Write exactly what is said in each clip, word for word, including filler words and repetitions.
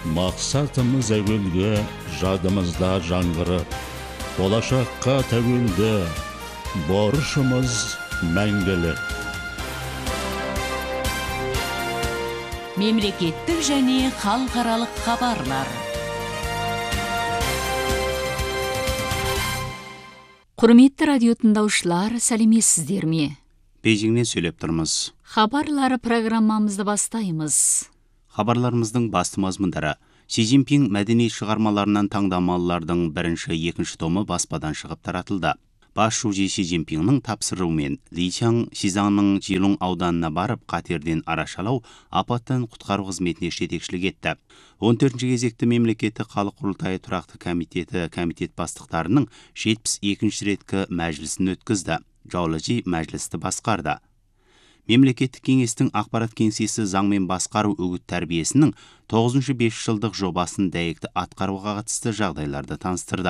Мақсатымыз әуелгі, жадымызда жаңғырып, болашаққа тәуелді, борышымыз мәңгілік. Мемлекеттік және халықаралық хабарлар. Құрметті радио тыңдаушылар, сәлеметсіздер ме? Бейжіңнен сөйлеп тұрмыз. Хабарлары программамызды бастаймыз. Хабарларымыздың басты мазмұндары: Си Цзиньпин мәдени шығармаларынан таңдамалылардың бірінші, екінші томы баспадан шығып таратылды. Бас шужи Си Цзиньпиннің тапсыруымен Ли Чаң Сизаңның Жилун ауданына барып, қатерден арашалау, апаттан құтқару қызметіне жетекшілік етті. он төртінші кезекті мемлекеттік халық құрылтайы тұрақты комитеті комитет бастықтарының жетпіс екінші реткі мәжілісін өткізді. Жаулажи мәжілісті басқарды. Мемлекеттік кеңестің ақпарат кеңсесі заң мен басқару үгіт тәрбиесінің тоғызыншы бес жылдық жобасын дәйекті атқаруға қатысты жағдайларды таныстырды.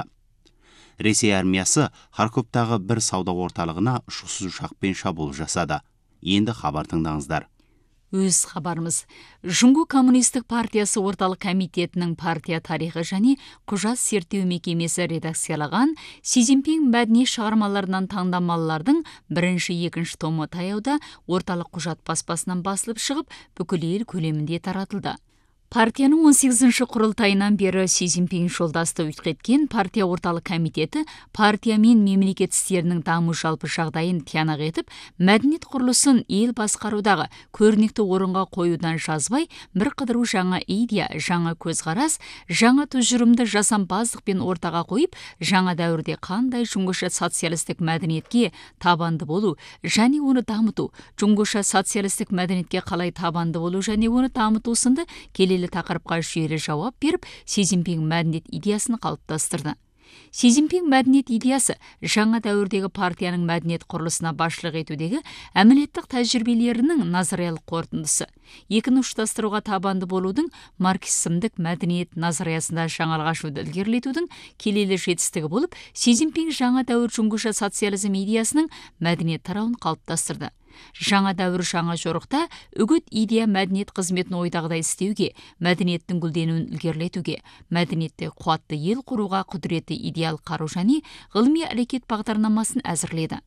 Ресей армиясы Харьковтағы бір сауда орталығына ұшқышсыз ұшақпен шабуыл жасады. Енді хабар тыңдаңыздар. Өз хабарымыз. Жұңгу коммунистік партиясы орталық комитетінің партия тарихы және құжат зерттеу мекемесі редакциялаған Си Цзиньпин мәдени шығармаларынан таңдамалылардың бірінші, екінші томы таяуда орталық құжат баспасынан басылып шығып, бүкіл ел көлемінде таратылды. Партияның он сегізінші құрылтайынан бері Си Цзиньпин жолдасты өткеткен партия орталық комитеті партия мен мемлекет істерінің даму жалпы жағдайын тиянақ етіп, мәдениет құрылысын ел басқарудағы көрнекті орынға қоюдан жазбай, бір қыдыру жаңа идея, жаңа көзқарас, жаңа тұжырымды жасампаздықпен ортаға қойып, жаңа дәуірде қандай жұңғыша социалистік мәдениетке табанды болу және оны дамыту, жұңғыша социалистік мәдениетке қалай табанды болу және оны дамыту сынды келелі тақырыпқа жүйелі жауап беріп, Си Цзиньпин мәдениет идеясын қалыптастырды. Си Цзиньпин мәдениет идеясы жаңа дәуірдегі партияның мәдениет құрылысына басшылық етудегі әмілеттік тәжірибелерінің назариялық қорытындысы. Екіні ұштастыруға табанды болудың марксизмдік мәдениет назариясында жаңалық ашуды ілгерілетудің келелі жетістігі болып, Си Цзиньпин жаңа дәуір жұңғыша социализм идеясының мәдениет тарауын қалыптастырды. Жаңа дәуір жаңа жорықта үгіт идея мәдениет қызметін ойдағыдай істеуге, мәдениеттің гүлденуін ілгерілетуге, мәдениетті қуатты ел құруға құдіретті идеал қару және ғылыми әрекет бағдарламасын әзірледі.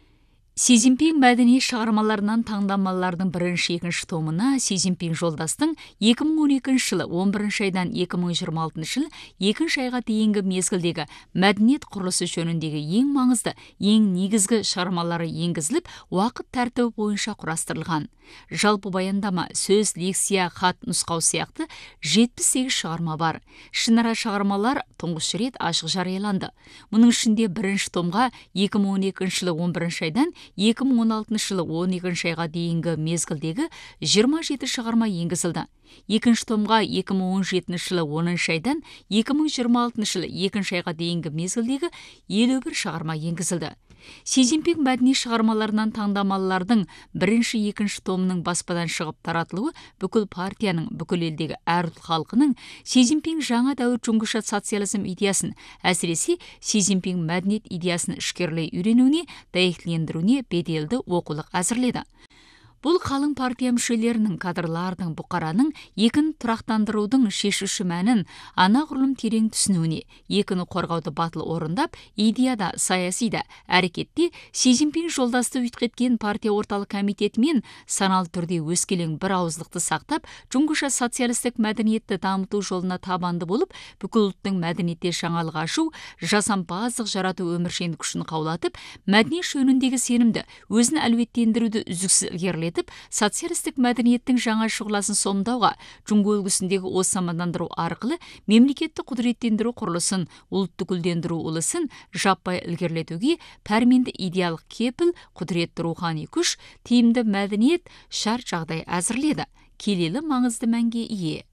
Си Цзиньпин мәдени шығармаларынан таңдамалылардың бірінші, екінші томына Си Цзиньпин жолдастың екі мың он екінші жылы он бірінші айдан екі мың жиырма алтыншы жыл екінші айға дейінгі мезгілдегі мәдениет құрылысы жөніндегі ең маңызды, ең негізгі шығармалары енгізіліп, уақыт тәртібі бойынша құрастырылған. Жалпы баяндама, сөз, лекция, хат, нұсқау сияқты жетпіс сегіз шығарма бар. Ішінара шығармалар тұңғыш рет ашық жарияланды. Мұның ішінде бірінші томға екі мың он екінші жылы он бірінші айдан екі мың он алтыншы жылы он екінші айға дейінгі мезгілдегі жиырма жеті шығарма енгізілді. Екінші томға екі мың он жетінші жылы оныншы айдан екі мың жиырма алтыншы жылы екінші айға дейінгі мезгілдегі елу бір шығарма енгізілді. Си Цзиньпин мәдени шығармаларынан таңдамалылардың бірінші, екінші томының баспадан шығып таратылуы бүкіл партияның, бүкіл елдегі әр ұлт халқының Си Цзиньпин жаңа дәуір жұңғыша социализм идеясын, әсіресе Си Цзиньпин мәдениет идеясын ішкерлей үйренуіне, дәйектілендіруіне беделді оқулық әзірледі. Бұл қалың партия мүшелерінің, кадрлардың, бұқараның екін тұрақтандырудың шешуші мәнін анағұрлым терең түсінуіне, екіні қорғауды батыл орындап, идеяда, саясида, әрекетте Си Цзиньпин жолдасты үйтқеткен партия орталық комитетімен саналы түрде өскелең бір ауызлықты сақтап, жұңғыша социалистік мәдениетті дамыту жолына табанды болып, бүкіл ұлттың мәдениетте жаңалық ашу, жасампаздық жарату өміршеңдік күшін қаулатып, мәдениет жөніндегі сенімді, өзін әлеуеттендіруді үздіксіз ілгерілетіп, социалистік мәдениеттің жаңа шұғыласын сомдауға, жұңғы үлгісіндегі осы мамандандыру арқылы мемлекетті құдіреттендіру құрылысын, ұлтты гүлдендіру ұлысын жаппай ілгерілетуге пәрменді идеялық кепіл, құдіретті рухани күш, тиімді мәдениет шарт жағдай әзірледі. Келелі маңызды мәнге ие.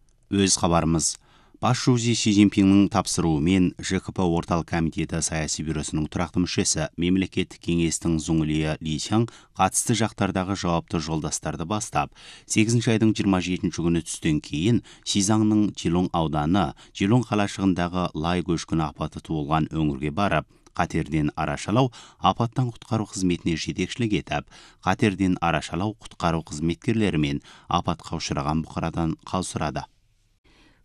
Өз хабарымыз. Бас шужи Си Цзиньпиннің тапсыруымен Ж К П орталық комитеті саяси бюросының тұрақты мүшесі мемлекеттік кеңестің Зуңлия Ли Чаң қатысты жақтардағы жауапты жолдастарды бастап, сегізінші айдың жиырма жетінші күні түстен кейін Сизаңның Жилун ауданы, Жилун қалашығындағы лай көшкіні апаты туылған өңірге барып, қатерден арашалау, апаттан құтқару қызметіне жетекшілік етіп, қатерден арашалау құтқару қызметкерлері мен апатқа ұшыраған бұқарадан қал сұрады.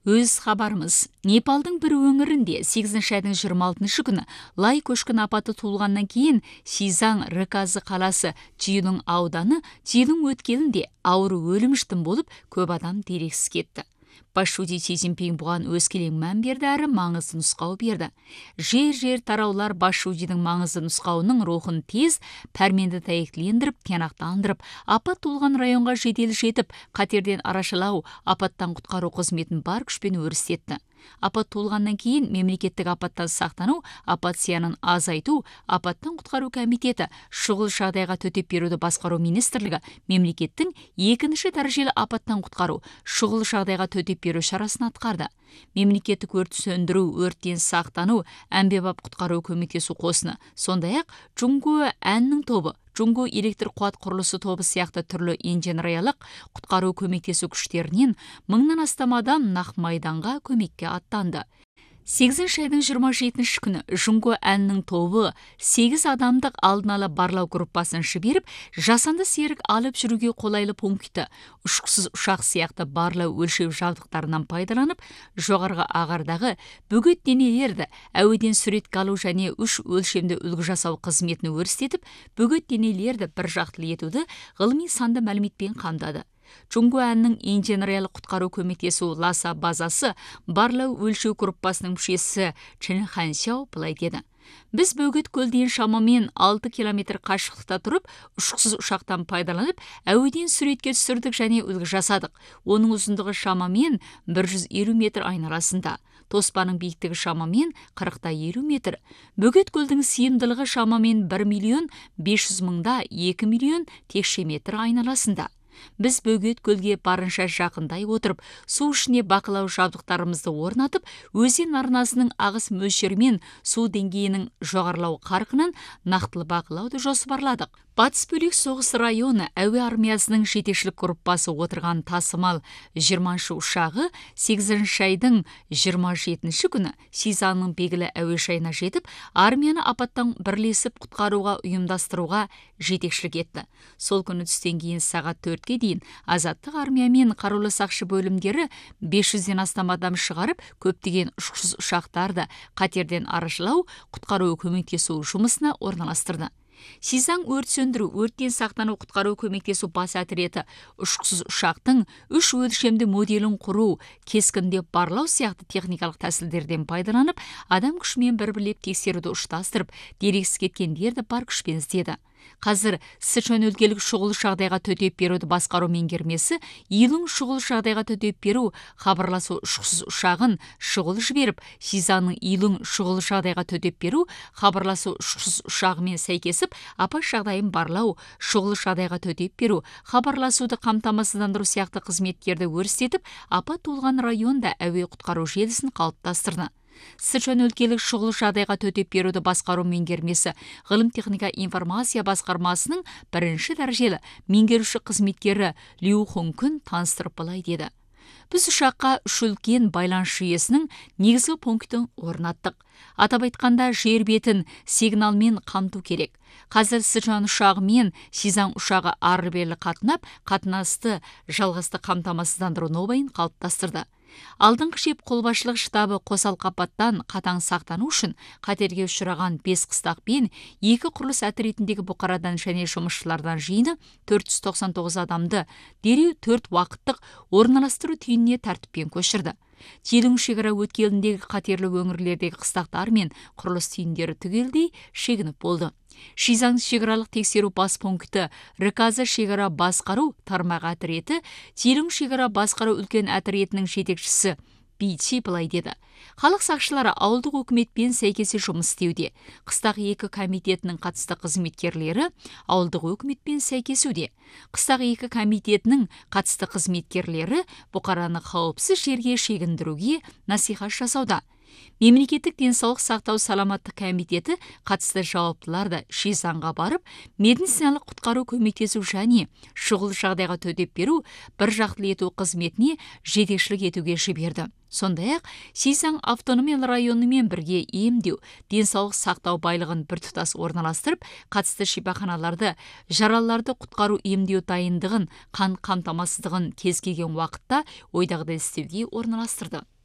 Өз хабарымыз. Непалдың бір өңірінде сегізінші айдың жиырма алтыншы күні лай көшкін апаты туылғаннан кейін Сизан Рыказы қаласы Чилың ауданы Чилың өткелінде ауыр өлім-жітім болып, көп адам дерексіз кетті. Пашуди Си Цзиньпин бұған өскелең мән берді әрі маңызды нұсқау берді. Жер-жер тараулар Пашудидің маңызды нұсқауының рухын тез, пәрменді тәйектілендіріп, тиянақтандырып, апат туылған районға жедел жетіп, қатерден арашалау, апаттан құтқару қызметін бар күшпен өрістетті. Апат туылғаннан кейін мемлекеттік апаттан сақтану, апат зиянын азайту, апаттан құтқару комитеті, шұғыл жағдайға төтеп беруді басқару министрлігі мемлекеттің екінші дәрежелі апаттан құтқару, шұғыл жағдайға төтеп беру шарасын атқарды. Мемлекеттік өрт сөндіру, өрттен сақтану, әмбебап құтқару көмектесу қосыны, сондай-ақ Джунго әннің тобы, Джунго электр қуат құрылысы тобы сияқты түрлі инженериялық құтқару көмектесу күштерінен мыңнан астам адам нақ майданға көмекке аттанды. сегізінші айдың жиырма жетінші күні Джунго әннің тобы сегіз адамдық алдын ала барлау группасын жіберіп, жасанды серік алып жүруге қолайлы пункті, ұшқысыз ұшақ сияқты барлау өлшеу жабдықтарынан пайдаланып, жоғарғы ағардағы бөгет денелерді әуеден суретке алу және үш өлшемді үлгі жасау қызметін өрістетіп, бөгет денелерді бір жақтылы етуді ғылыми санды мәліметпен қамдады. Джунго әннің инженериялық құтқару көмектесу Ласа базасы барлау өлшеу группасының мүшесі Чен Хансяо былай деді. Біз бөгет көлден шамамен алты километр қашықтықта тұрып, ұшқысыз ұшақтан пайдаланып, әуеден суретке түсірдік және үлгі жасадық. Оның ұзындығы шамамен бір жүз елу метр айналасында. Тоспаның биіктігі шамамен қырықта елу метр. Бөгет көлдің сыйымдылығы шамамен бір миллион бес жүз мыңда екі миллион текше метр айналасында. Біз бөгет көлге барынша жақындай отырып, су ішіне бақылау жабдықтарымызды орнатып, өзен арнасының ағыс мөлшерімен су деңгейінің жоғарылау қарқынын нақтылы бақылауды жоспарладық. Батыс бөлек соғыс районы әуе армиясының жетекшілік группасы отырған тасымал жиырманшы ұшағы сегізінші айдың жиырма жетінші күні Сизанның белгілі әуежайына жетіп, армияны апаттан бірлесіп құтқаруға ұйымдастыруға жетекшілік етті. Сол күні түстен кейін сағат төртке дейін азаттық армия мен қарулы сақшы бөлімдері бес жүзден астам адам шығарып, көптеген ұшқышсыз ұшақтарды қатерден арашалау, құтқару көмектесу жұмысына орналастырды. Сизан өрт сөндіру, өрттен сақтану құтқару көмектесу бас әтіреті ұшқысыз ұшақтың үш өлшемді моделін құру, кескіндеп барлау сияқты техникалық тәсілдерден пайдаланып, адам күшімен бір-бірлеп тексеруді ұштастырып, дерексіз кеткендерді бар күшпен іздеді. Қазір Сычуань өлкелік шұғыл жағдайға төтеп беруді басқару меңгермесі Илың шұғыл жағдайға төтеп беру хабарласу ұшқысыз ұшағын шұғыл жіберіп, Сизанның Илың шұғыл жағдайға төтеп беру хабарласу ұшқысыз ұшағымен сәйкесіп, апат жағдайын барлау, шұғыл жағдайға төтеп беру, хабарласуды қамтамасыздандыру сияқты қызметтерді өрістетіп, апат туылған районда әуе құтқару желісін қалыптастырды. Сычуань өлкелік шұғыл жағдайға төтеп беруді басқару меңгермесі ғылым техника информация басқармасының бірінші дәрежелі меңгеруші қызметкері Лю Хонкүн таныстырып былай деді. Біз ұшаққа үш үлкен байланыс жүйесінің негізгі пунктін орнаттық. Атап айтқанда жер бетін сигналмен қамту керек. Қазір Сычуань ұшағы мен Сизан ұшағы ары-берлі қатынап, қатынасты жалғасты қамтамасыздандыру нобайын қалыптастырды. Алдыңғы шеп қолбасшылық штабы қосал қапаттан қатаң сақтану үшін қатерге ұшыраған бес қыстақ пен екі құрылыс әтіретіндегі бұқарадан және жұмысшылардан жиыны төрт жүз тоқсан тоғыз адамды дереу төрт уақыттық орналастыру түйініне тәртіппен көшірді. Чилың шекара өткеліндегі қатерлі өңірлердегі қыстақтар мен құрылыс түйіндері түгелдей шегініп болды. Шизан шекаралық тексеру бас пункті, Рыказы шекара басқару тармақ әтіреті, Чилың шекара басқару үлкен әтіретінің жетекшісі Бичи былай деді. Халық сақшылары ауылдық өкіметпен сәйкесе жұмыс істеуде. Қыстақ екі комитетінің қатысты қызметкерлері ауылдық өкіметпен сәйкесуде. Қыстақ екі комитетінің қатысты қызметкерлері бұқараны қауіпсіз жерге шегіндіруге насихат жасауда. Мемлекеттік денсаулық сақтау саламаттық комитеті қатысты жауаптыларды Шизанға барып, медициналық құтқару көмектесу және шұғыл жағдайға төтеп беру, бір жақтылы ету қызметіне жетекшілік етуге жіберді. Сондай-ақ Сизан автономиялы районымен бірге емдеу, денсаулық сақтау байлығын біртұтас орналастырып, қатысты шипаханаларды, жараларды құтқару емдеу дайындығын, қан қамтамасыздығын кез келген уақытта ойдағыдай істеуге орналастырды.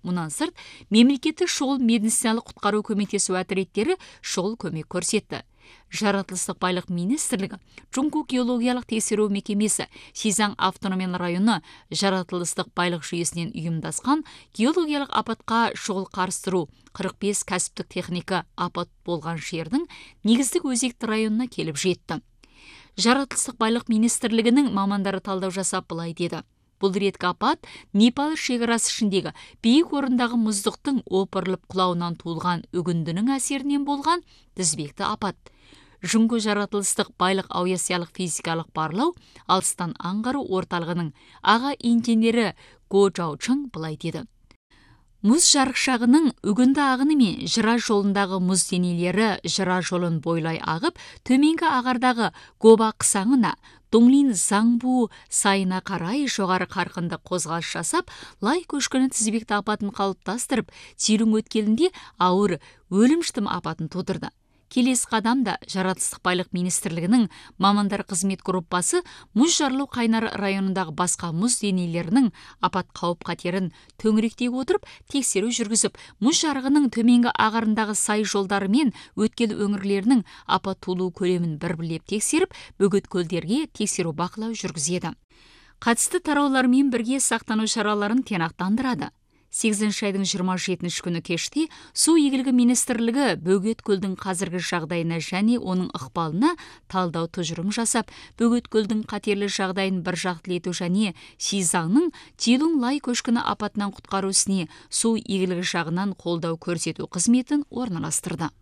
Мұнан сырт, мемлекеттік шұғыл медициналық құтқару көмектесу отрядтері шұғыл көмек көрсетті. Жаратылыстық байлық министрлігі, Чунгу геологиялық тексеру мекемесі, Сизан автономиялы районы жаратылыстық байлық жүйесінен ұйымдасқан геологиялық апатқа шұғыл қарыстыру қырық бес кәсіптік техника апат болған жердің негіздік өзекті районына келіп жетті. Жаратылыстық байлық министрлігінің мамандары талдау жасап былай деді. Бұл реткі апат Непал шекарасы ішіндегі биік орындағы мұздықтың опырылып құлауынан туылған үгіндінің әсерінен болған тізбекті апат. Жүңгі жаратылыстық байлық ауясиялық физикалық барлау алыстан аңғару орталығының аға инженері Го Жаучың былай деді. Мұз жарықшағының үгінді ағыны мен жыра жолындағы мұз денелері жыра жолын бойлай ағып, төменгі ағардағы Гоба қысаңына, Донглин Заңбу сайына қарай жоғары қарқынды қозғалыс жасап, лай көшкіні тізбекті апатын қалыптастырып, Цилун өткелінде ауыр өлім-жітім апатын тудырды. Келесі қадамда жаратылыстық байлық министрлігінің мамандар қызмет группасы мұз жарылу қайнар районындағы басқа мұз денелерінің апат қауіп қатерін төңіректей отырып, тексеру жүргізіп, мұз жарығының төменгі ағарындағы сай жолдары мен өткел өңірлерінің апат тулу көлемін бір білеп тексеріп, бөгет көлдерге тексеру бақылау жүргізеді. Қатысты тараулармен бірге сақтану шараларын тиянақтандырады. сегізінші айдың жиырма жетінші күні кеште Су игілігі министрлігі бөгет көлдің қазіргі жағдайына және оның ықпалына талдау тұжырым жасап, бөгет көлдің қатерлі жағдайын бір жақтылету және Сизаңның Цилун лай көшкіні апатынан құтқару ісіне Су игілігі жағынан қолдау көрсету қызметін орналастырды.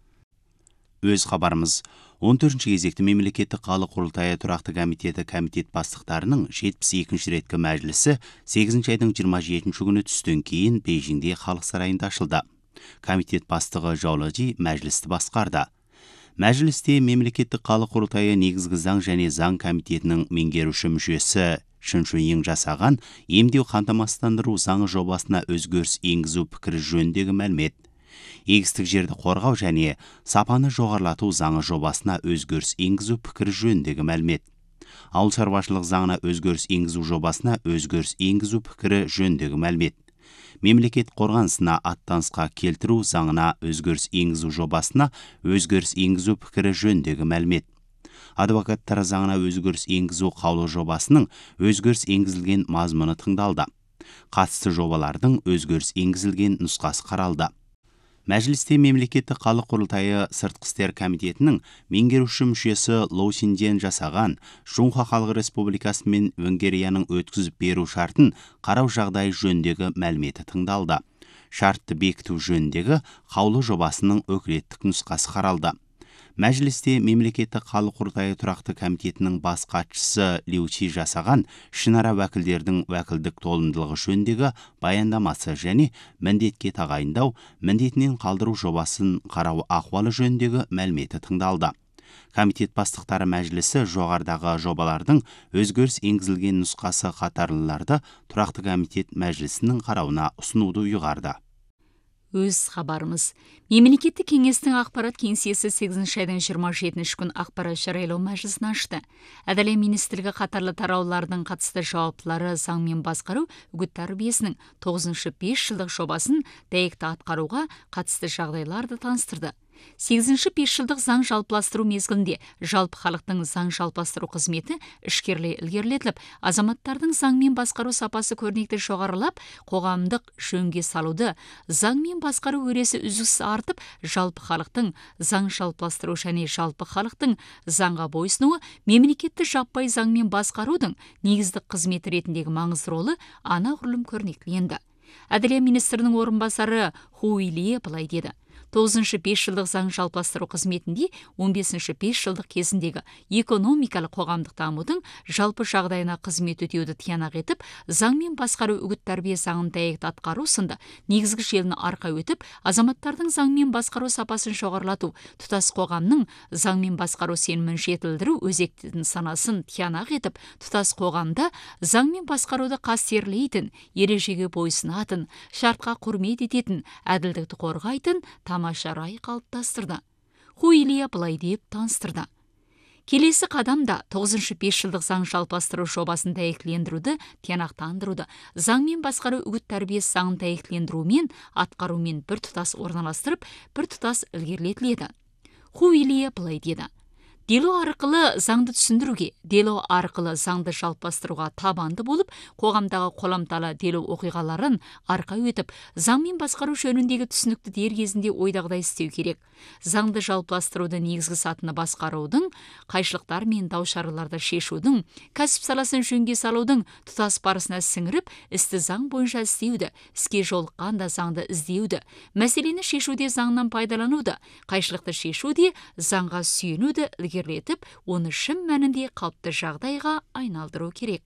Өз хабарымыз он төртінші кезекті мемлекеттік халық құрылтайы тұрақты комитеті комитет бастықтарының жетпіс екінші реткі мәжілісі сегізінші айдың жиырма жетінші күні түстен кейін Бейжіңде халық сарайында ашылды. Комитет бастығы Жаулажи мәжілісті басқарды. Мәжілісте мемлекеттік халық құрылтайы негізгі заң және заң комитетінің меңгеруші мүшесі Шын Шуйың жасаған емдеу қамтамасыздандыру заңы жобасына өзгеріс енгізу пікірі жөніндегі мәлімет. Егістік жерді қорғау және сапаны жоғарлату заңы жобасына өзгеріс енгізу пікірі жөніндегі мәлімет. Ауыл шаруашылық заңына өзгеріс енгізу жобасына өзгеріс енгізу пікірі жөніндегі мәлімет. Мемлекет қорғанысына аттанысқа келтіру заңына өзгеріс енгізу жобасына өзгеріс енгізу пікірі жөніндегі мәлімет. Адвокаттар заңына өзгеріс енгізу қаулы жобасының өзгеріс енгізілген мазмұны тыңдалды. Қатысты жобалардың өзгеріс енгізілген нұсқасы қаралды. Мәжілісте мемлекеттік халық құрылтайы сыртқы істер комитетінің меңгеруші мүшесі Лоу Синьцзян жасаған Жунхуа Халық Республикасы мен Венгрияның өткізіп беру шартын қарау жағдайы жөніндегі мәліметі тыңдалды. Шартты бекіту жөніндегі қаулы жобасының өкілеттік нұсқасы қаралды. Мәжілісте мемлекеттік халық құрылтайы тұрақты комитетінің бас хатшысы Лиу Чи жасаған ішінара уәкілдердің уәкілдік толымдылығы жөніндегі баяндамасы және міндетке тағайындау, міндетінен қалдыру жобасын қарау ахуалы жөніндегі мәліметі тыңдалды. Комитет бастықтары мәжілісі жоғарыдағы жобалардың өзгеріс енгізілген нұсқасы қатарлыларды тұрақты комитет мәжілісінің қарауына ұсынуды ұйғарды. Өз хабарымыз. Мемлекеттік кеңестің ақпарат кеңсесі сегізінші айдың жиырма жетінші күн ақпарат жариялау мәжілісін ашты. Әділет министрлігі қатарлы тараулардың қатысты жауаптылары заңмен басқару үгіт тәрбиесінің тоғызыншы бес жылдық жобасын дәйекті атқаруға қатысты жағдайларды таныстырды. сегізінші бес жылдық заң жалпыластыру мезгілінде жалпы халықтың заң жалпыластыру қызметі ішкерлей ілгерілетіліп, азаматтардың заңмен басқару сапасы көрнекті жоғарылап, қоғамдық жөнге салуды, заңмен басқару өресі үздіксіз артып, жалпы халықтың заң жалпыластыру және жалпы халықтың заңға бойсынуы мемлекетті жаппай заңмен басқарудың негіздік қызметі ретіндегі маңызды ролы анағұрлым көрнектіленді. Әділет министрінің орынбасары Ху Илие былай деді. тоғызыншы бес жылдық заң жалпыластыру қызметінде он бесінші бес жылдық кезіндегі экономикалық қоғамдық дамудың жалпы жағдайына қызмет өтеуді тиянақ етіп, заңмен басқару үгіт тәрбие заңын дәйекті атқару сынды негізгі желіні арқа өтіп, азаматтардың заңмен басқару сапасын жоғарылату, тұтас қоғамның заңмен басқару сенімін жетілдіру өзектің санасын тиянақ етіп, тұтас қоғамда заңмен басқаруды қастерлейтін, ережеге бойсынатын, шартқа құрмет ететін, әділдікті қорғайтын тамаша рай қалыптастырды. Ху Илие былай деп таныстырды. Келесі қадамда тоғызыншы бес жылдық заң жалпастыру жобасын дәйектілендіруді, тиянақтандыруды, заң мен басқару үгіт тәрбиесі заңын дәйектілендірумен, атқарумен бір тұтас орналастырып, бір тұтас ілгерілетіледі. Хуилие былай деді: дело арқылы заңды түсіндіруге, дело арқылы заңды жалпастыруға табанды болып, қоғамдағы қоламталы дело оқиғаларын арқа өтіп, заң мен басқару жөніндегі түсінікті дер кезінде ойдағыдай істеу керек. Заңды жалпастыруды негізгі сатыны басқарудың, қайшылықтар мен даушарыларды шешудің, кәсіп саласын жөнге салудың тұтас барысына сіңіріп, істі заң бойынша істеуді, іске жолыққанда заңды іздеуді, мәселені шешуде заңнан пайдалануды, қайшылықты шешуде заңға сүйенуді ілгерілетіп, оны шын мәнінде қалыпты жағдайға айналдыру керек.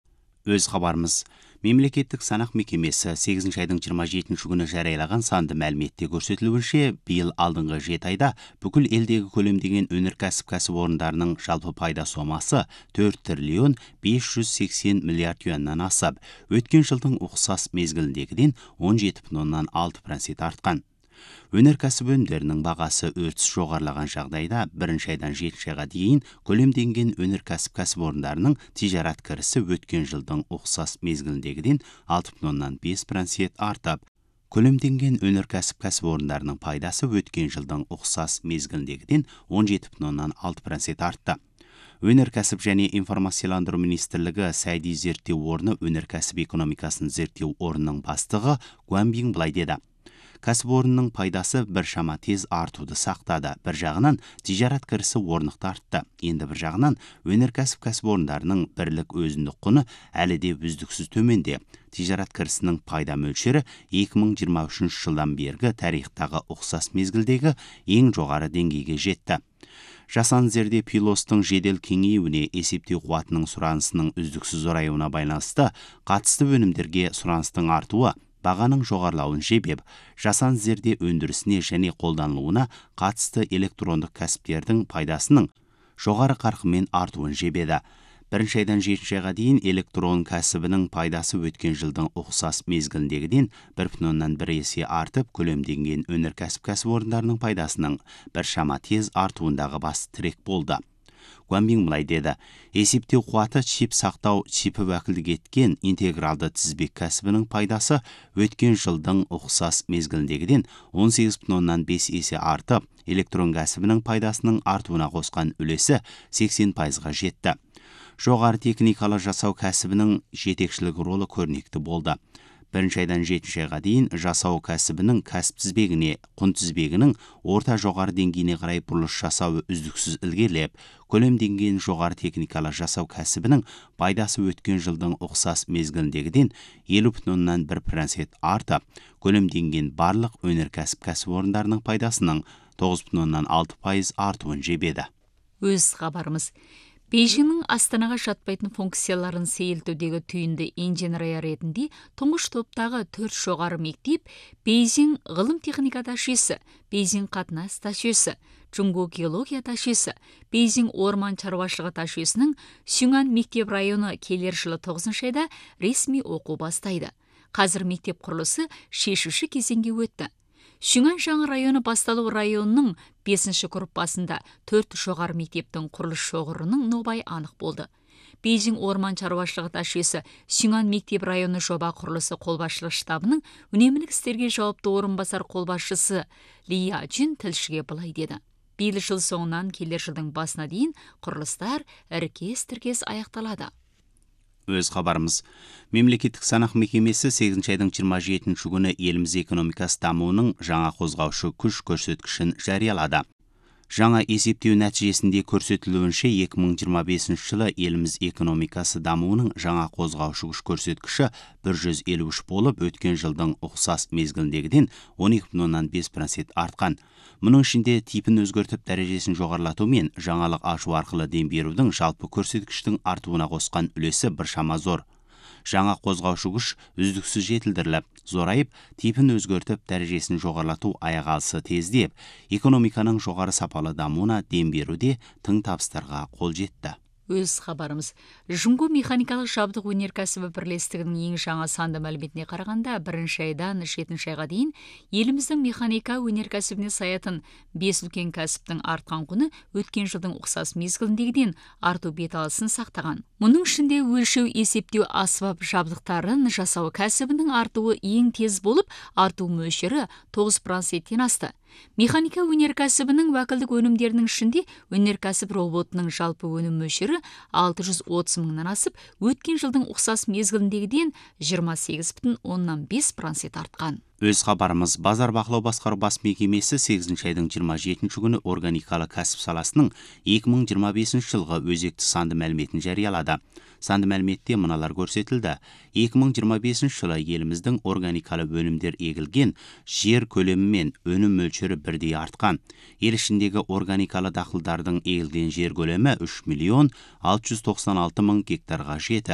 Өз хабарымыз. Мемлекеттік санақ мекемесі сегізінші айдың жиырма жетінші күні жариялаған санды мәліметте көрсетілуінше, биыл алдыңғы жеті айда бүкіл елдегі көлемдеген өнеркәсіп кәсіпорындарының жалпы пайда сомасы төрт триллион бес жүз сексен миллиард юаннан асып, өткен жылдың ұқсас мезгіліндегіден он жеті бүтін оннан алты процент артқан. Өнеркәсіп өнімдерінің бағасы өртсіз жоғарылаған жағдайда бірінші айдан жетінші айға дейін көлемденген өнеркәсіп кәсіпорындарының тижарат кірісі өткен жылдың ұқсас мезгіліндегіден алты бүтін оннан бес процент артып, көлемденген өнеркәсіп кәсіпорындарының пайдасы өткен жылдың ұқсас мезгіліндегіден он жеті бүтін оннан алты процент артты. Өнеркәсіп және информацияландыру министрлігі сәйди зерттеу орны өнеркәсіп экономикасын зерттеу орнының бастығы Гуанбин былай деді: кәсіпорынның пайдасы біршама тез артуды сақтады. Бір жағынан тижарат кірісі орнықты артты. Енді бір жағынан өнеркәсіп кәсіпорындарының бірлік өзіндік құны әлі де үздіксіз төменде. Тижарат кірісінің пайда мөлшері екі мың жиырма үшінші жылдан бергі тарихтағы ұқсас мезгілдегі ең жоғары деңгейге жетті. Жасан зерде пилостың жедел кеңеюіне, есептеу қуатының сұранысының үздіксіз зораюына байланысты қатысты өнімдерге сұраныстың артуы бағаның жоғарылауын жебеп, жасан зерде өндірісіне және қолданылуына қатысты электрондық кәсіптердің пайдасының жоғары қарқынмен артуын жебеді. Бірінші айдан жетінші айға дейін электрон кәсібінің пайдасы өткен жылдың ұқсас мезгіліндегіден бір бүтін оннан бір есе артып, көлемденген өнеркәсіп кәсіпорындарының пайдасының біршама тез артуындағы басты тірек болды. Гуанбин былай деді: есептеу қуаты чип сақтау чипі уәкілдік еткен интегралды тізбек кәсібінің пайдасы өткен жылдың ұқсас мезгіліндегіден он сегіз бүтін оннан бес есе артып, электрон кәсібінің пайдасының артуына қосқан үлесі сексен пайызға жетті. Жоғары техникалы жасау кәсібінің жетекшілік ролы көрнекті болды. Бірінші айдан жетінші айға дейін жасау кәсібінің кәсіп тізбегіне, құн тізбегінің орта жоғары деңгейіне қарай бұрылыс жасауы үздіксіз ілгерілеп, көлемденген жоғары техникалы жасау кәсібінің пайдасы өткен жылдың ұқсас мезгіліндегіден елу бүтін оннан бір процент артып, көлемденген барлық өнеркәсіп кәсіпорындарының пайдасының тоғыз бүтін оннан алты пайыз артуын жебеді. Өз хабарымыз. Бейжіңнің Астанаға жатпайтын функцияларын сейілтудегі түйінді инженерия ретінде тұңғыш топтағы төрт жоғары мектеп Бейжің ғылым техникада жүйесі, Бейжің қатынас ташүйесі, Джунгу геология ташүйесі, Бейжің орман шаруашылығы ташүйесінің Сюңан мектеп районы келер жылы тоғызыншы айда ресми оқу бастайды. Қазір мектеп құрылысы шешуші кезеңге өтті. Сюңан жаңа районы басталу районының бесінші группасында төрт жоғары мектептің құрылыс шоғырының нобай анық болды. Бейжің орман шаруашылығы ташүйесі Сюңан мектеп районы жоба құрылысы қолбасшылық штабының үнемлік істерге жауапты орынбасар қолбасшысы Ли Яджин тілшіге былай деді: биыл жыл соңынан келер жылдың басына дейін құрылыстар іркес-тіркес аяқталады. Өз хабарымыз. Мемлекеттік санақ мекемесі сегізінші айдың жиырма жетінші күні еліміз экономикасы дамуының жаңа қозғаушы күш көрсеткішін жариялады. Жаңа есептеу нәтижесінде көрсетілуінше екі мың жиырма бесінші жылы еліміз экономикасы дамуының жаңа қозғаушы күш көрсеткіші бір жүз елу үш болып, өткен жылдың ұқсас мезгіліндегіден он екі бүтін оннан бес процент артқан. Мұның ішінде типін өзгертіп дәрежесін жоғарылату мен жаңалық ашу арқылы дем берудің жалпы көрсеткіштің артуына қосқан үлесі біршама зор. Жаңа қозғаушы күш үздіксіз жетілдіріліп, зорайып, типін өзгертіп дәрежесін жоғарылату аяғалысы тездеп, экономиканың жоғары сапалы дамуына дем беруде тың табыстарға қол жетті. өз хабарымыз. Жұңгу механикалық жабдық өнеркәсібі бірлестігінің ең жаңа санды мәліметіне қарағанда, бірінші айдан жетінші айға дейін еліміздің механика өнеркәсібіне саятын бес үлкен кәсіптің артқан құны өткен жылдың ұқсас мезгіліндегіден арту беталысын сақтаған. Мұның ішінде өлшеу есептеу аспап жабдықтарын жасау кәсібінің артуы ең тез болып, арту мөлшері тоғыз проценттен асты. Механика өнеркәсібінің уәкілдік өнімдерінің ішінде өнеркәсіп роботының жалпы өнім мөлшері алты жүз отыз мыңнан асып, өткен жылдың ұқсас мезгіліндегіден жиырма сегіз бүтін оннан бес процент артқан. Өз хабарымыз базар бақылау басқару бас мекемесі сегізінші айдың жиырма жетінші күні органикалы кәсіп саласының екі мың жиырма бесінші жылғы өзекті санды мәліметін жариялады. Санды мәліметте мыналар көрсетілді. екі мың жиырма бесінші жылы еліміздің органикалы өнімдер егілген жер көлемі мен өнім мөлшері бірдей артқан. Ел ішіндегі органикалы дақылдардың егілген жер көлемі үш миллион алты жүз тоқсан алты мың гектарға жетті.